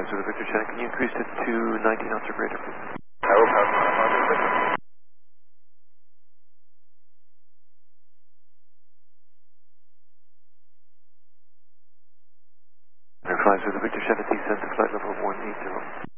5 with Victor Shannon. Can you increase it to 19 knots or greater, please? I will pass. 5 with Victor Shannon, descent to flight level 180.